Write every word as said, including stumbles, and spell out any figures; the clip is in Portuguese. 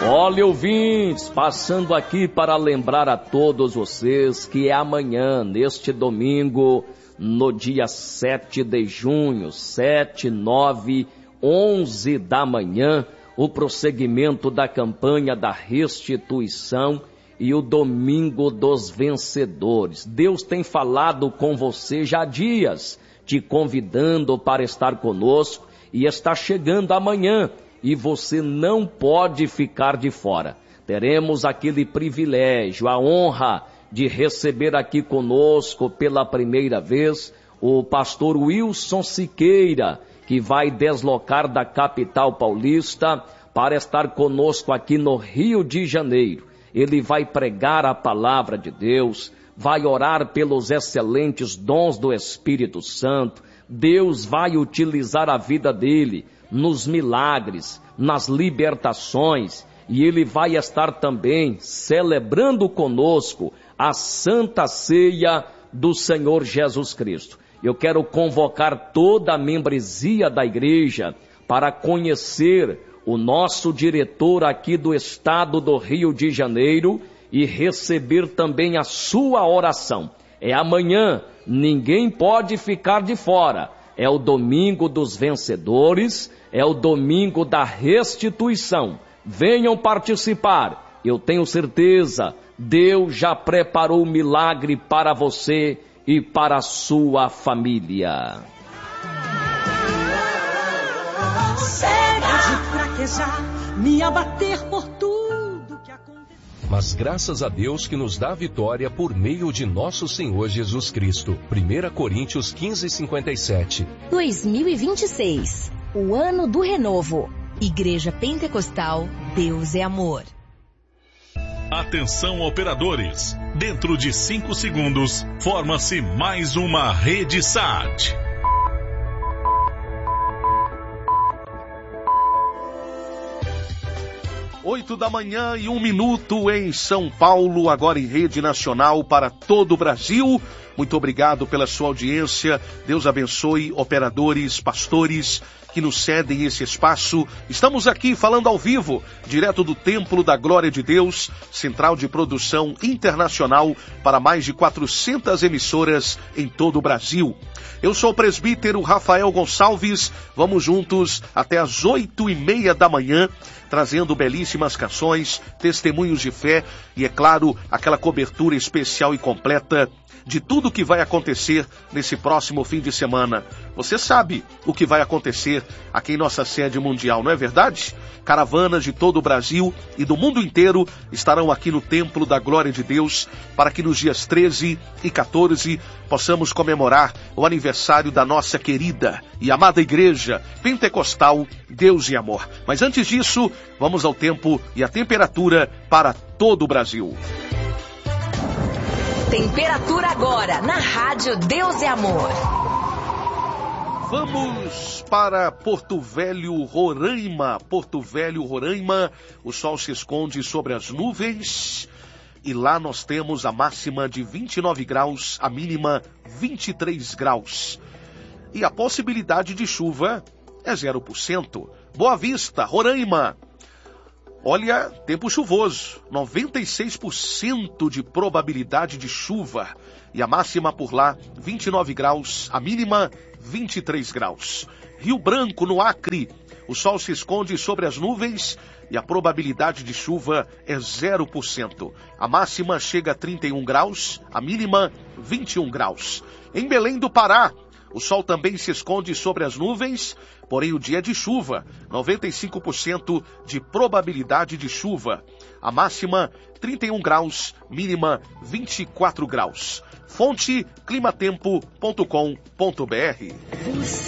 Olha, ouvintes, passando aqui para lembrar a todos vocês que é amanhã, neste domingo, no dia sete de junho, sete, nove, onze da manhã, o prosseguimento da campanha da restituição e o Domingo dos Vencedores. Deus tem falado com você já há dias, te convidando para estar conosco, e está chegando amanhã, e você não pode ficar de fora. Teremos aquele privilégio, a honra de receber aqui conosco pela primeira vez o pastor Wilson Siqueira, que vai deslocar da capital paulista para estar conosco aqui no Rio de Janeiro. Ele vai pregar a palavra de Deus, vai orar pelos excelentes dons do Espírito Santo. Deus vai utilizar a vida dele nos milagres, nas libertações, e ele vai estar também celebrando conosco a Santa Ceia do Senhor Jesus Cristo. Eu quero convocar toda a membresia da igreja para conhecer o nosso diretor aqui do estado do Rio de Janeiro e receber também a sua oração. É amanhã, ninguém pode ficar de fora. É o Domingo dos Vencedores, é o Domingo da Restituição. Venham participar. Eu tenho certeza, Deus já preparou um milagre para você e para a sua família. Chega de fraquejar, me abater por tudo que aconteceu. Mas graças a Deus que nos dá a vitória por meio de nosso Senhor Jesus Cristo. primeira Coríntios quinze, cinquenta e sete. dois mil e vinte e seis, o ano do renovo. Igreja Pentecostal, Deus é amor. Atenção, operadores. Dentro de cinco segundos, forma-se mais uma rede S A T. Oito da manhã e um minuto em São Paulo, agora em rede nacional para todo o Brasil. Muito obrigado pela sua audiência. Deus abençoe operadores, pastores que nos cedem esse espaço. Estamos aqui falando ao vivo, direto do Templo da Glória de Deus, central de produção internacional para mais de quatrocentas emissoras em todo o Brasil. Eu sou o presbítero Rafael Gonçalves. Vamos juntos até às oito e meia da manhã, trazendo belíssimas canções, testemunhos de fé e, é claro, aquela cobertura especial e completa de tudo o que vai acontecer nesse próximo fim de semana. Você sabe o que vai acontecer aqui em nossa sede mundial, não é verdade? Caravanas de todo o Brasil e do mundo inteiro estarão aqui no Templo da Glória de Deus para que nos dias treze e quatorze possamos comemorar o aniversário da nossa querida e amada Igreja Pentecostal Deus e Amor. Mas antes disso, vamos ao tempo e à temperatura para todo o Brasil. Temperatura agora na Rádio Deus é Amor. Vamos para Porto Velho, Roraima. Porto Velho, Roraima, o sol se esconde sobre as nuvens e lá nós temos a máxima de vinte e nove graus, a mínima vinte e três graus. E a possibilidade de chuva é zero por cento. Boa Vista, Roraima. Olha, tempo chuvoso, noventa e seis por cento de probabilidade de chuva. E a máxima por lá, vinte e nove graus, a mínima, vinte e três graus. Rio Branco, no Acre, o sol se esconde sobre as nuvens e a probabilidade de chuva é zero por cento. A máxima chega a trinta e um graus, a mínima, vinte e um graus. Em Belém do Pará, o sol também se esconde sobre as nuvens, porém o dia é de chuva, noventa e cinco por cento de probabilidade de chuva. A máxima, trinta e um graus, mínima, vinte e quatro graus. Fonte climatempo ponto com ponto br.